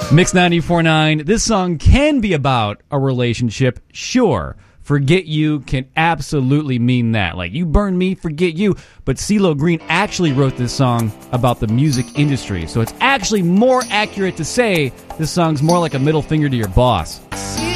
Mix 94.9. This song can be about a relationship, sure. Forget you can absolutely mean that. Like, you burn me, forget you. But CeeLo Green actually wrote this song about the music industry. So it's actually more accurate to say this song's more like a middle finger to your boss.